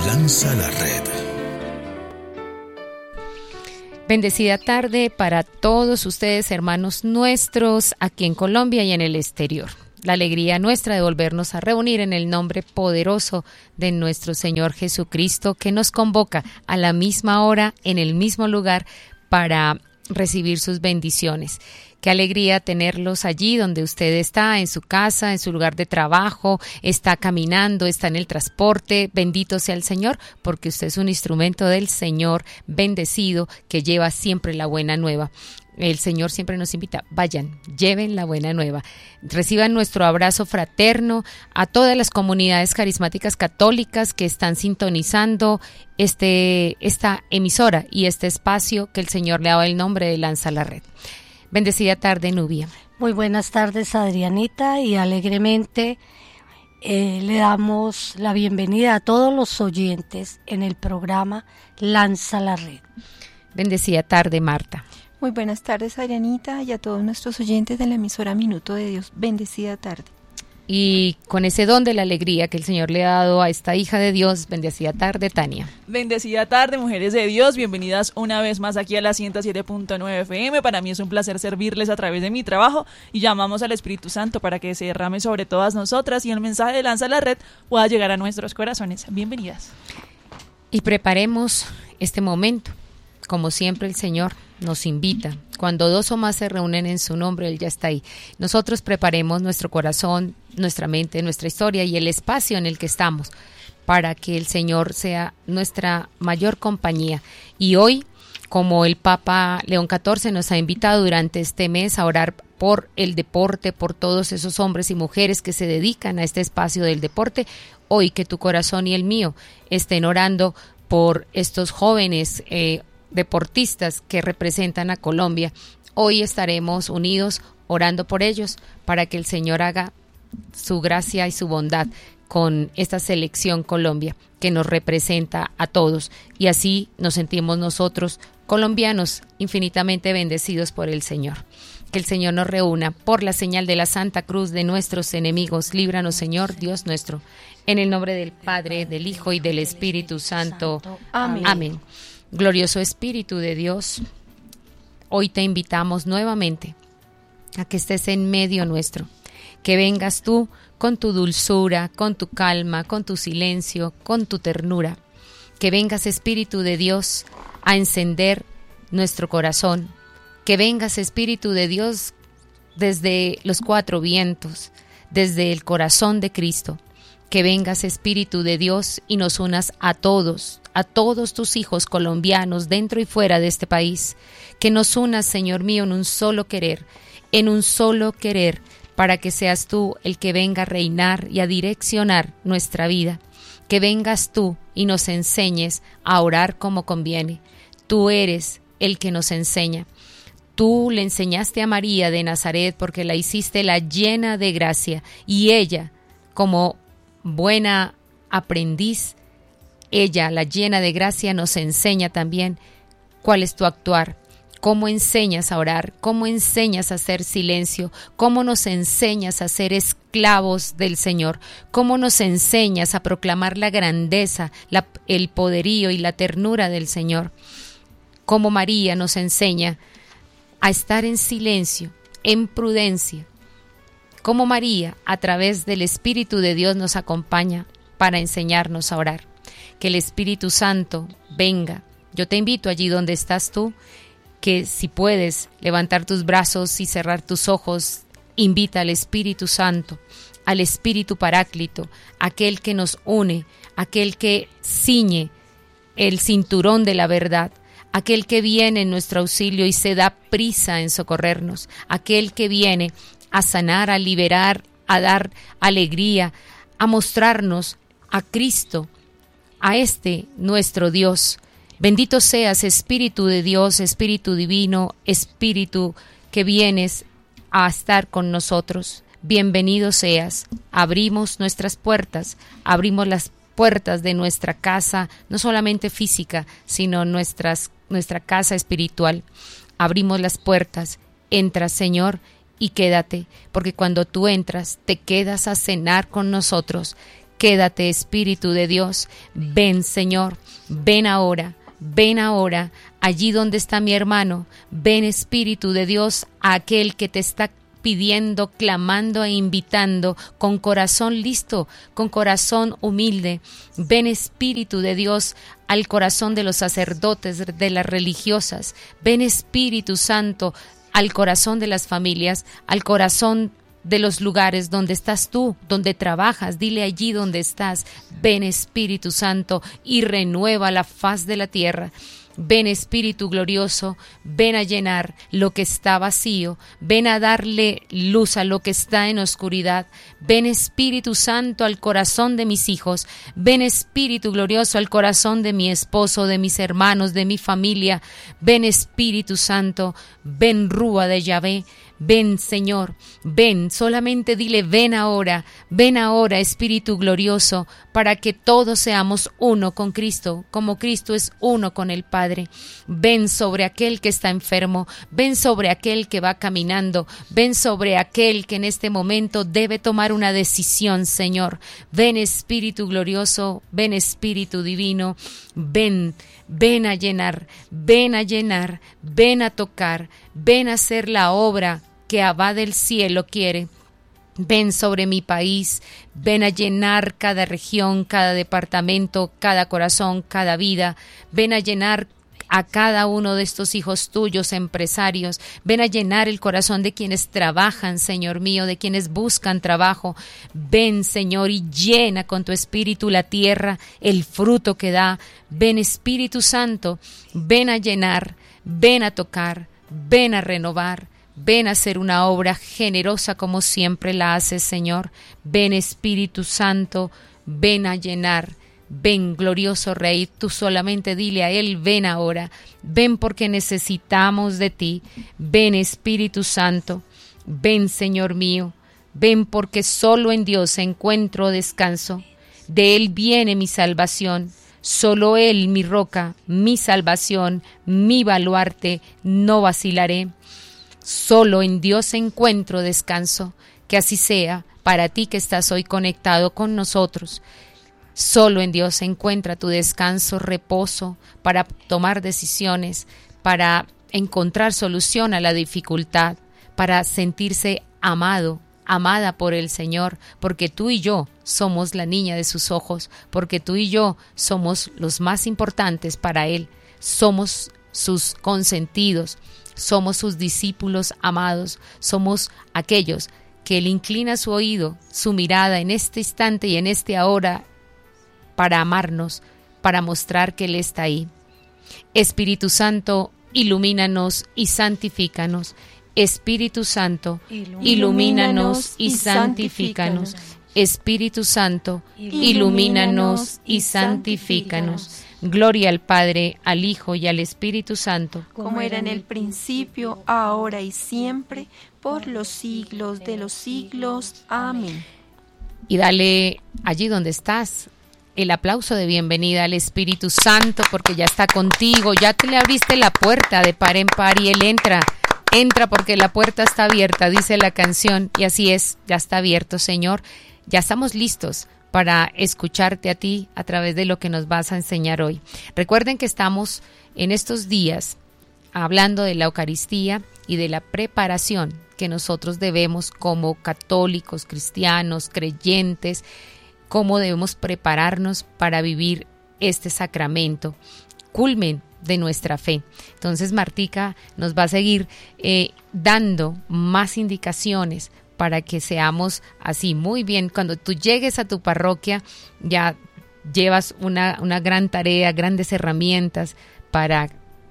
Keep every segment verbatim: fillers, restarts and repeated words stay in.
Lanza la red. Bendecida tarde para todos ustedes, hermanos nuestros, aquí en Colombia y en el exterior. La alegría nuestra de volvernos a reunir en el nombre poderoso de nuestro Señor Jesucristo, que nos convoca a la misma hora, en el mismo lugar, para recibir sus bendiciones. Qué alegría tenerlos allí donde usted está, en su casa, en su lugar de trabajo, está caminando, está en el transporte. Bendito sea el Señor, porque usted es un instrumento del Señor bendecido que lleva siempre la buena nueva. El Señor siempre nos invita, vayan, lleven la buena nueva. Reciban nuestro abrazo fraterno a todas las comunidades carismáticas católicas que están sintonizando este, esta emisora y este espacio que el Señor le ha dado el nombre de Lanza la Red. Bendecida tarde, Nubia. Muy buenas tardes, Adrianita, y alegremente eh, le damos la bienvenida a todos los oyentes en el programa Lanza la Red. Bendecida tarde, Marta. Muy buenas tardes, Adrianita, y a todos nuestros oyentes de la emisora Minuto de Dios. Bendecida tarde. Y con ese don de la alegría que el Señor le ha dado a esta hija de Dios, bendecida tarde, Tania. Bendecida tarde, mujeres de Dios, bienvenidas una vez más aquí a la ciento siete punto nueve F M. Para mí es un placer servirles a través de mi trabajo y llamamos al Espíritu Santo para que se derrame sobre todas nosotras y el mensaje de Lanza la Red pueda llegar a nuestros corazones. Bienvenidas. Y preparemos este momento. Como siempre el Señor nos invita. Cuando dos o más se reúnen en su nombre, Él ya está ahí. Nosotros preparemos nuestro corazón, nuestra mente, nuestra historia y el espacio en el que estamos para que el Señor sea nuestra mayor compañía. Y hoy, como el Papa León catorce nos ha invitado durante este mes a orar por el deporte, por todos esos hombres y mujeres que se dedican a este espacio del deporte, hoy que tu corazón y el mío estén orando por estos jóvenes eh, deportistas que representan a Colombia. Hoy estaremos unidos orando por ellos para que el Señor haga su gracia y su bondad con esta selección Colombia que nos representa a todos, y así nos sentimos nosotros colombianos infinitamente bendecidos por el Señor. Que el Señor nos reúna por la señal de la Santa Cruz de nuestros enemigos. Líbranos, Señor, Dios nuestro. En el nombre del Padre, del Hijo y del Espíritu Santo. Amén. Amén. Glorioso Espíritu de Dios, hoy te invitamos nuevamente a que estés en medio nuestro, que vengas tú con tu dulzura, con tu calma, con tu silencio, con tu ternura, que vengas, Espíritu de Dios, a encender nuestro corazón, que vengas, Espíritu de Dios, desde los cuatro vientos, desde el corazón de Cristo, que vengas, Espíritu de Dios, y nos unas a todos, a todos tus hijos colombianos dentro y fuera de este país, que nos unas, Señor mío, en un solo querer, en un solo querer, para que seas tú el que venga a reinar y a direccionar nuestra vida, que vengas tú y nos enseñes a orar como conviene. Tú eres el que nos enseña. Tú le enseñaste a María de Nazaret porque la hiciste la llena de gracia, y ella, como buena aprendiz, ella, la llena de gracia, nos enseña también cuál es tu actuar, cómo enseñas a orar, cómo enseñas a hacer silencio, cómo nos enseñas a ser esclavos del Señor, cómo nos enseñas a proclamar la grandeza, la, el poderío y la ternura del Señor, cómo María nos enseña a estar en silencio, en prudencia, cómo María, a través del Espíritu de Dios, nos acompaña para enseñarnos a orar. Que el Espíritu Santo venga. Yo te invito allí donde estás tú, que si puedes levantar tus brazos y cerrar tus ojos, invita al Espíritu Santo, al Espíritu Paráclito, aquel que nos une, aquel que ciñe el cinturón de la verdad, aquel que viene en nuestro auxilio y se da prisa en socorrernos, aquel que viene a sanar, a liberar, a dar alegría, a mostrarnos a Cristo, a este nuestro Dios. Bendito seas, Espíritu de Dios, Espíritu divino, Espíritu que vienes a estar con nosotros. Bienvenido seas. Abrimos nuestras puertas, abrimos las puertas de nuestra casa, no solamente física, sino nuestras, nuestra casa espiritual. Abrimos las puertas. Entra, Señor, y quédate, porque cuando tú entras, te quedas a cenar con nosotros. Quédate, Espíritu de Dios. Ven, Señor, ven ahora, ven ahora, allí donde está mi hermano. Ven, Espíritu de Dios, a aquel que te está pidiendo, clamando e invitando, con corazón listo, con corazón humilde. Ven, Espíritu de Dios, al corazón de los sacerdotes, de las religiosas. Ven, Espíritu Santo, al corazón de las familias, al corazón de los lugares donde estás tú, donde trabajas. Dile allí donde estás: ven, Espíritu Santo, y renueva la faz de la tierra. Ven, Espíritu glorioso, ven a llenar lo que está vacío, ven a darle luz a lo que está en oscuridad. Ven, Espíritu Santo, al corazón de mis hijos. Ven, Espíritu glorioso, al corazón de mi esposo, de mis hermanos, de mi familia. Ven, Espíritu Santo, ven, Rúa de Yahvé. Ven, Señor, ven, solamente dile: ven ahora, ven ahora, Espíritu glorioso, para que todos seamos uno con Cristo, como Cristo es uno con el Padre. Ven sobre aquel que está enfermo, ven sobre aquel que va caminando, ven sobre aquel que en este momento debe tomar una decisión, Señor. Ven, Espíritu glorioso, ven, Espíritu divino, ven, ven a llenar, ven a llenar, ven a tocar, ven a hacer la obra que Abba del cielo quiere. Ven sobre mi país, ven a llenar cada región, cada departamento, cada corazón, cada vida. Ven a llenar a cada uno de estos hijos tuyos, empresarios. Ven a llenar el corazón de quienes trabajan, Señor mío, de quienes buscan trabajo. Ven, Señor, y llena con tu Espíritu la tierra, el fruto que da. Ven, Espíritu Santo, ven a llenar, ven a tocar, ven a renovar. Ven a hacer una obra generosa como siempre la haces, Señor. Ven, Espíritu Santo, ven a llenar. Ven, glorioso Rey, tú solamente dile a Él: ven ahora. Ven porque necesitamos de ti. Ven, Espíritu Santo. Ven, Señor mío. Ven porque solo en Dios encuentro descanso. De Él viene mi salvación. Solo Él, mi roca, mi salvación, mi baluarte, no vacilaré. Solo en Dios encuentro descanso. Que así sea para ti que estás hoy conectado con nosotros. Solo en Dios encuentra tu descanso, reposo, para tomar decisiones, para encontrar solución a la dificultad, para sentirse amado, amada por el Señor, porque tú y yo somos la niña de sus ojos, porque tú y yo somos los más importantes para Él, somos sus consentidos, somos sus discípulos amados, somos aquellos que Él inclina su oído, su mirada en este instante y en este ahora para amarnos, para mostrar que Él está ahí. Espíritu Santo, ilumínanos y santifícanos. Espíritu Santo, ilumínanos y santifícanos. Espíritu Santo, ilumínanos y santifícanos. Gloria al Padre, al Hijo y al Espíritu Santo, como era en el principio, ahora y siempre, por los siglos de los siglos. Amén. Y dale allí donde estás el aplauso de bienvenida al Espíritu Santo, porque ya está contigo, ya te le abriste la puerta de par en par y Él entra, entra porque la puerta está abierta, dice la canción, y así es, ya está abierto, Señor. Ya estamos listos para escucharte a ti a través de lo que nos vas a enseñar hoy. Recuerden que estamos en estos días hablando de la Eucaristía y de la preparación que nosotros debemos como católicos, cristianos, creyentes, cómo debemos prepararnos para vivir este sacramento, culmen de nuestra fe. Entonces Martica nos va a seguir eh, dando más indicaciones para que seamos así muy bien. Cuando tú llegues a tu parroquia ya llevas una, una gran tarea, grandes herramientas para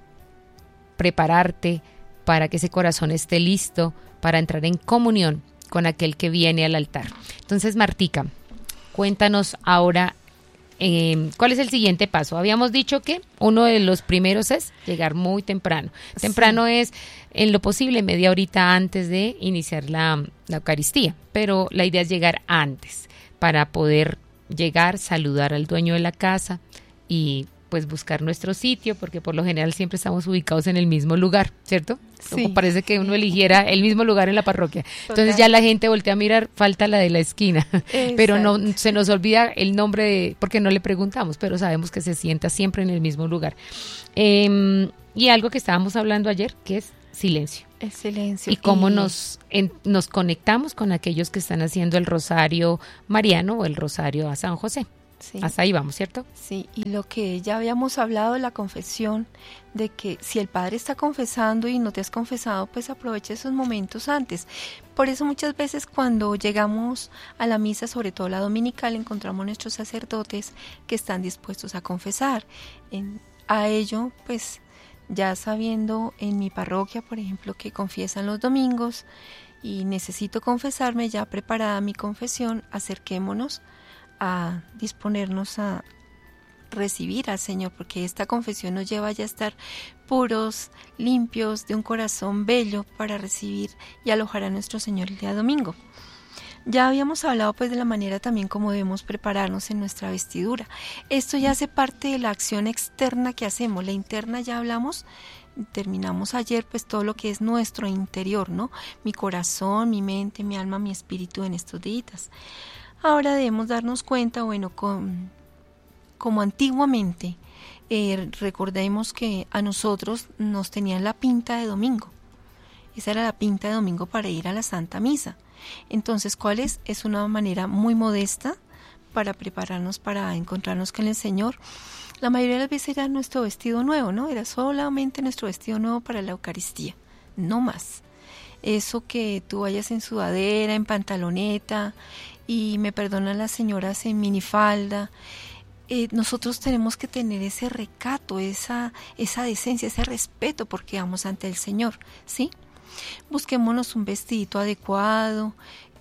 prepararte, para que ese corazón esté listo para entrar en comunión con aquel que viene al altar. Entonces, Martica, cuéntanos ahora eh, cuál es el siguiente paso. Habíamos dicho que uno de los primeros es llegar muy temprano. Temprano sí. Es en lo posible media horita antes de iniciar la, la Eucaristía, pero la idea es llegar antes para poder llegar, saludar al dueño de la casa y pues buscar nuestro sitio, porque por lo general siempre estamos ubicados en el mismo lugar, ¿cierto? Sí. Como parece que uno eligiera el mismo lugar en la parroquia. Entonces Total. ya la gente voltea a mirar, falta la de la esquina, pero no se nos olvida el nombre, de, porque no le preguntamos, pero sabemos que se sienta siempre en el mismo lugar. Eh, y algo que estábamos hablando ayer, que es silencio. El silencio. Y cómo Y- nos, en- nos conectamos con aquellos que están haciendo el rosario mariano o el rosario a San José. Sí. Hasta ahí vamos, ¿cierto? Sí, y lo que ya habíamos hablado de la confesión, de que si el Padre está confesando y no te has confesado, pues aprovecha esos momentos antes. Por eso muchas veces cuando llegamos a la misa, sobre todo la dominical, encontramos nuestros sacerdotes que están dispuestos a confesar. En- a ello, pues ya sabiendo en mi parroquia, por ejemplo, que confiesan los domingos y necesito confesarme, ya preparada mi confesión, acerquémonos a disponernos a recibir al Señor, porque esta confesión nos lleva ya a estar puros, limpios, de un corazón bello para recibir y alojar a nuestro Señor el día domingo. Ya habíamos hablado pues de la manera también como debemos prepararnos en nuestra vestidura. Esto ya hace parte de la acción externa que hacemos. La interna ya hablamos, terminamos ayer pues todo lo que es nuestro interior, ¿no? Mi corazón, mi mente, mi alma, mi espíritu en estos días. Ahora debemos darnos cuenta, bueno, con, como antiguamente, eh, recordemos que a nosotros nos tenían la pinta de domingo. Esa era la pinta de domingo para ir a la Santa Misa. Entonces, ¿cuál es? Es una manera muy modesta para prepararnos para encontrarnos con el Señor. La mayoría de las veces era nuestro vestido nuevo, ¿no? Era solamente nuestro vestido nuevo para la Eucaristía, no más. Eso que tú vayas en sudadera, en pantaloneta, y me perdonan las señoras en minifalda. Eh, nosotros tenemos que tener ese recato, esa, esa decencia, ese respeto porque vamos ante el Señor, ¿sí? Busquémonos un vestidito adecuado,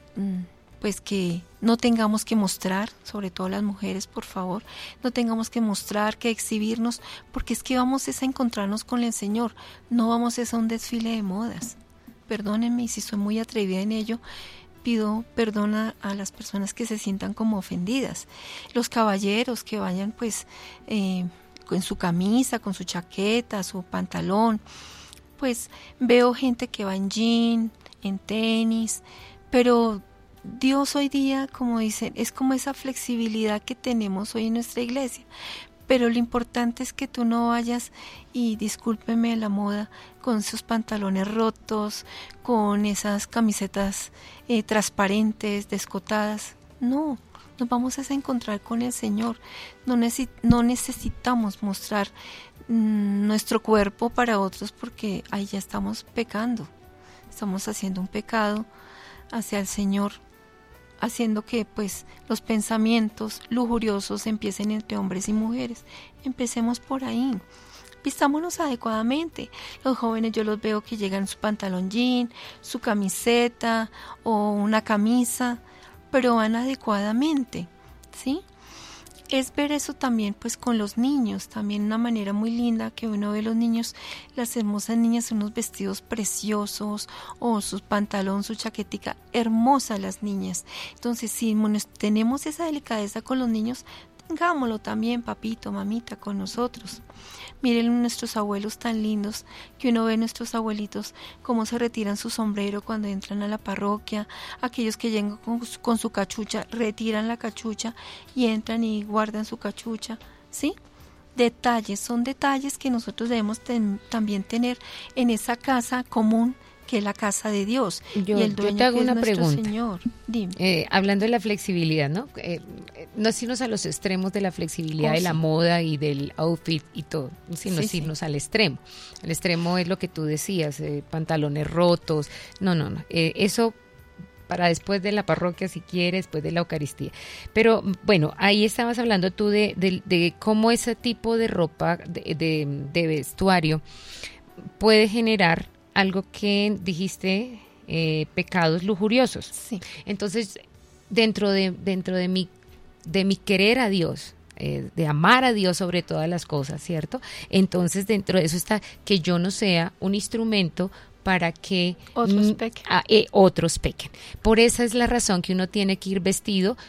pues que no tengamos que mostrar, sobre todo las mujeres, por favor, no tengamos que mostrar, que exhibirnos, porque es que vamos es a encontrarnos con el Señor, no vamos es a un desfile de modas. Perdónenme si soy muy atrevida en ello, pido perdón a, a las personas que se sientan como ofendidas. Los caballeros que vayan pues eh, con su camisa, con su chaqueta, su pantalón, pues veo gente que va en jean, en tenis, pero Dios hoy día, como dicen, es como esa flexibilidad que tenemos hoy en nuestra iglesia. Pero lo importante es que tú no vayas, y discúlpeme la moda, con esos pantalones rotos, con esas camisetas eh, transparentes, descotadas. No, nos vamos a encontrar con el Señor. No, necesi- no necesitamos mostrar mmm, nuestro cuerpo para otros, porque ahí ya estamos pecando. Estamos haciendo un pecado hacia el Señor, haciendo que pues los pensamientos lujuriosos empiecen entre hombres y mujeres. Empecemos por ahí. Vistámonos adecuadamente. Los jóvenes yo los veo que llegan en su pantalón jean, su camiseta o una camisa, pero van adecuadamente, ¿sí? Es ver eso también pues con los niños, también una manera muy linda que uno ve los niños, las hermosas niñas en unos vestidos preciosos o sus pantalón, su chaquetica, hermosas las niñas. Entonces si tenemos esa delicadeza con los niños, tengámoslo también, papito, mamita, con nosotros. Miren nuestros abuelos tan lindos, que uno ve nuestros abuelitos cómo se retiran su sombrero cuando entran a la parroquia. Aquellos que llegan con su, con su cachucha, retiran la cachucha y entran y guardan su cachucha, ¿sí? Detalles, son detalles que nosotros debemos ten, también tener en esa casa común que es la casa de Dios. Yo, y el dueño yo te hago que una es nuestro pregunta. Señor. Dime. Eh, hablando de la flexibilidad, ¿no? Eh, no es irnos a los extremos de la flexibilidad Oh, de la sí. moda y del outfit y todo, sino Sí, sí. irnos al extremo. El extremo es lo que tú decías, eh, pantalones rotos. No, no, no. Eh, eso para después de la parroquia, si quieres, después de la Eucaristía. Pero bueno, ahí estabas hablando tú de, de, de cómo ese tipo de ropa, de, de, de vestuario, puede generar algo que dijiste, eh, pecados lujuriosos. Sí. Entonces, dentro de dentro de mi de mi querer a Dios, eh, de amar a Dios sobre todas las cosas, ¿cierto? Entonces, dentro de eso está que yo no sea un instrumento para que Otros mm, pequen. a- eh, otros pequen. Por esa es la razón que uno tiene que ir vestido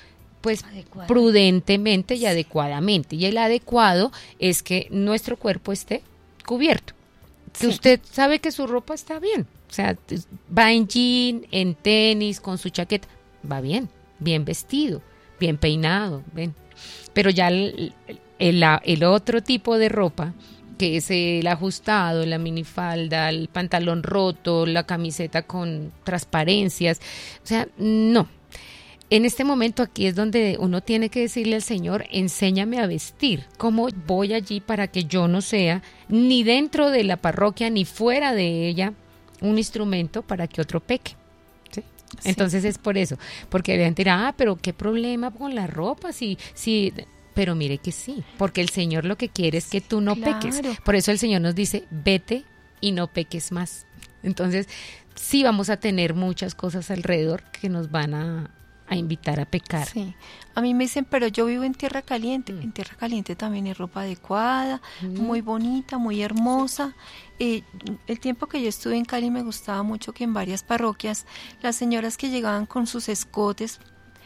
pues prudentemente y adecuadamente. Y el adecuado es que nuestro cuerpo esté cubierto. Que sí. Usted sabe que su ropa está bien. O sea, va en jean, en tenis, con su chaqueta. Va bien, bien vestido, bien peinado. ¿Ven? Pero ya el, el, el otro tipo de ropa, que es el ajustado, la minifalda, el pantalón roto, la camiseta con transparencias. O sea, no. En este momento aquí es donde uno tiene que decirle al Señor, enséñame a vestir. ¿Cómo voy allí para que yo no sea ni dentro de la parroquia ni fuera de ella un instrumento para que otro peque? ¿Sí? Sí. Entonces es por eso. Porque la gente dirá, ah, pero qué problema con la ropa, si... si pero mire que sí, porque el Señor lo que quiere es que tú no claro. peques. Por eso el Señor nos dice, vete y no peques más. Entonces, sí vamos a tener muchas cosas alrededor que nos van a, a invitar a pecar. Sí, a mí me dicen, pero yo vivo en Tierra Caliente. Mm. En Tierra Caliente también hay ropa adecuada, mm. muy bonita, muy hermosa. Eh, el tiempo que yo estuve en Cali me gustaba mucho que en varias parroquias las señoras que llegaban con sus escotes,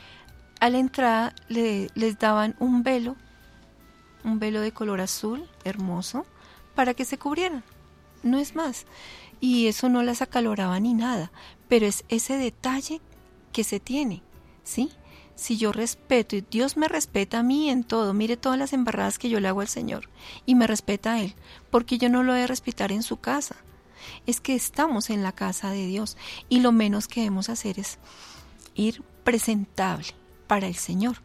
a la entrada le, les daban un velo, un velo de color azul, hermoso, para que se cubrieran, no es más. Y eso no las acaloraba ni nada, pero es ese detalle que se tiene, ¿sí? Si yo respeto, y Dios me respeta a mí en todo, mire todas las embarradas que yo le hago al Señor, y me respeta a Él, porque yo no lo he de respetar en su casa. Es que estamos en la casa de Dios, y lo menos que debemos hacer es ir presentable para el Señor,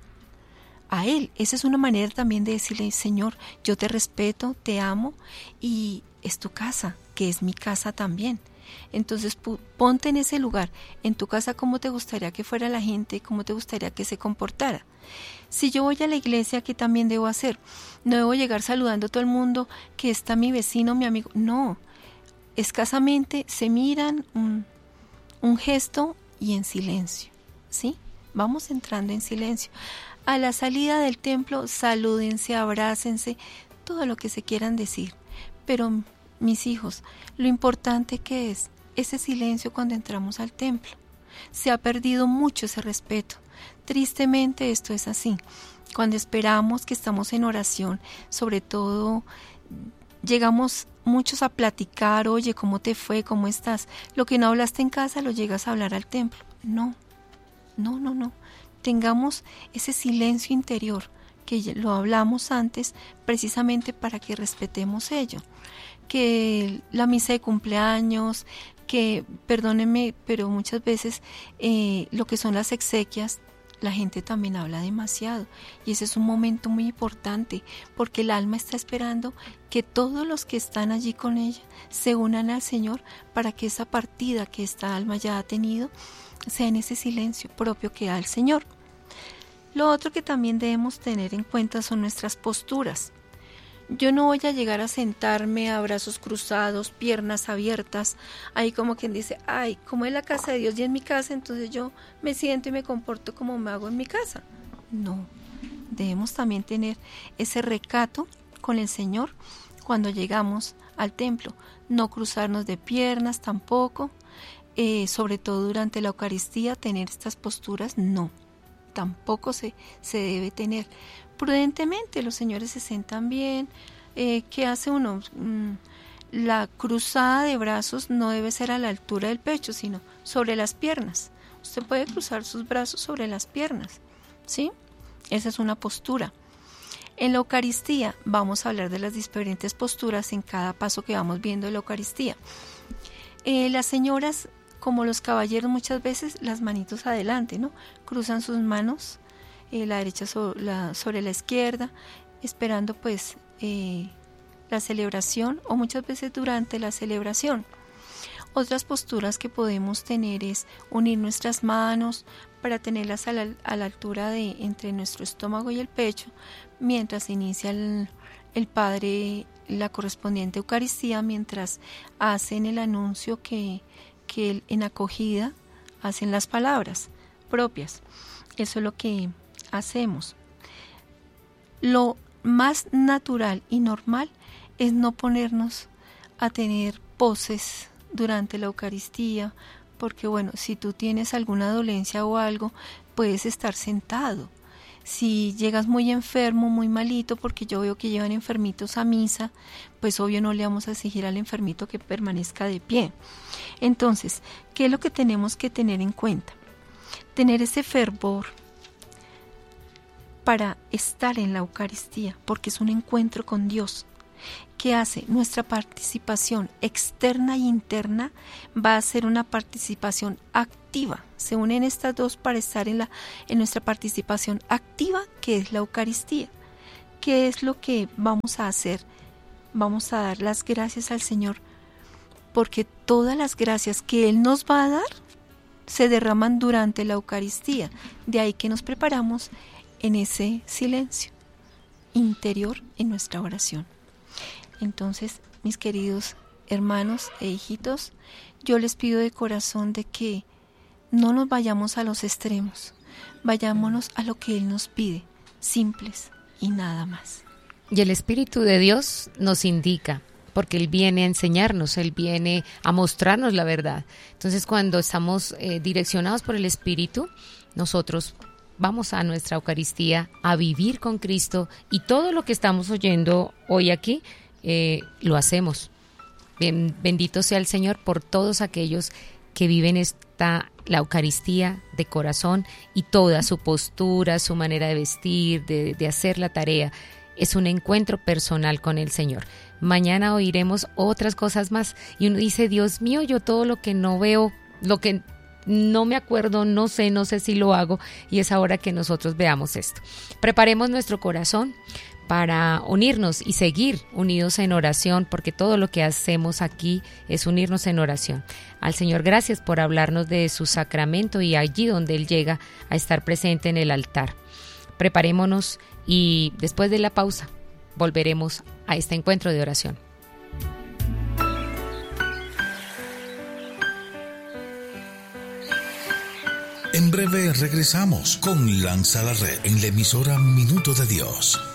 a Él. Esa es una manera también de decirle, Señor, yo te respeto, te amo, y es tu casa, que es mi casa también. Entonces ponte en ese lugar, en tu casa, cómo te gustaría que fuera la gente, cómo te gustaría que se comportara. Si yo voy a la iglesia, ¿qué también debo hacer? No debo llegar saludando a todo el mundo, que está mi vecino, mi amigo. No, escasamente se miran un, un gesto y en silencio, ¿sí? Vamos entrando en silencio. A la salida del templo, salúdense, abrácense, todo lo que se quieran decir. Pero, mis hijos, lo importante que es ese silencio cuando entramos al templo. Se ha perdido mucho ese respeto. Tristemente esto es así. Cuando esperamos que estamos en oración, sobre todo, llegamos muchos a platicar, oye, ¿cómo te fue? ¿Cómo estás? Lo que no hablaste en casa lo llegas a hablar al templo. No. No, no, no. Tengamos ese silencio interior que lo hablamos antes precisamente para que respetemos ello. Que la misa de cumpleaños, que, perdónenme, pero muchas veces eh, lo que son las exequias, la gente también habla demasiado. Y ese es un momento muy importante porque el alma está esperando que todos los que están allí con ella se unan al Señor para que esa partida que esta alma ya ha tenido sea en ese silencio propio que da el Señor. Lo otro que también debemos tener en cuenta son nuestras posturas. Yo no voy a llegar a sentarme a brazos cruzados, piernas abiertas, ahí como quien dice, ay, como es la casa de Dios y es mi casa, entonces yo me siento y me comporto como me hago en mi casa. No, debemos también tener ese recato con el Señor cuando llegamos al templo, no cruzarnos de piernas tampoco. Eh, sobre todo durante la Eucaristía, tener estas posturas, no, tampoco se, se debe tener. Prudentemente, los señores se sientan bien. Eh, ¿Qué hace uno? Mm, la cruzada de brazos no debe ser a la altura del pecho, sino sobre las piernas. Usted puede cruzar sus brazos sobre las piernas, ¿sí? Esa es una postura. En la Eucaristía vamos a hablar de las diferentes posturas en cada paso que vamos viendo de la Eucaristía. Eh, las señoras, como los caballeros, muchas veces las manitos adelante, ¿no? Cruzan sus manos, eh, la derecha so, la, sobre la izquierda, esperando pues eh, la celebración o muchas veces durante la celebración. Otras posturas que podemos tener es unir nuestras manos para tenerlas a la, a la altura de entre nuestro estómago y el pecho, mientras inicia el, el Padre la correspondiente Eucaristía, mientras hacen el anuncio que, que en acogida hacen las palabras propias. Eso es lo que hacemos. Lo más natural y normal es no ponernos a tener poses durante la Eucaristía, porque bueno, si tú tienes alguna dolencia o algo, puedes estar sentado. Si llegas muy enfermo, muy malito, porque yo veo que llevan enfermitos a misa, pues obvio no le vamos a exigir al enfermito que permanezca de pie. Entonces, ¿qué es lo que tenemos que tener en cuenta? Tener ese fervor para estar en la Eucaristía, porque es un encuentro con Dios. ¿Qué hace? Nuestra participación externa e interna va a ser una participación activa. Se unen estas dos para estar en, la, en nuestra participación activa, que es la Eucaristía. ¿Qué es lo que vamos a hacer? Vamos a dar las gracias al Señor, porque todas las gracias que Él nos va a dar se derraman durante la Eucaristía. De ahí que nos preparamos en ese silencio interior en nuestra oración. Entonces, mis queridos hermanos e hijitos, yo les pido de corazón de que no nos vayamos a los extremos, vayámonos a lo que Él nos pide, simples y nada más. Y el Espíritu de Dios nos indica, porque Él viene a enseñarnos, Él viene a mostrarnos la verdad. Entonces, cuando estamos eh, direccionados por el Espíritu, nosotros vamos a nuestra Eucaristía a vivir con Cristo, y todo lo que estamos oyendo hoy aquí, eh, lo hacemos. Bien, bendito sea el Señor por todos aquellos que viven esta, la Eucaristía de corazón, y toda su postura, su manera de vestir, de, de hacer la tarea, es un encuentro personal con el Señor. Mañana oiremos otras cosas más, y uno dice, Dios mío, yo todo lo que no veo, lo que no me acuerdo, no sé, no sé si lo hago, y es ahora que nosotros veamos esto. Preparemos nuestro corazón para unirnos y seguir unidos en oración, porque todo lo que hacemos aquí es unirnos en oración. Al Señor, gracias por hablarnos de su sacramento y allí donde Él llega a estar presente en el altar. Preparémonos y después de la pausa volveremos a este encuentro de oración. En breve regresamos con Lanza la Red en la emisora Minuto de Dios.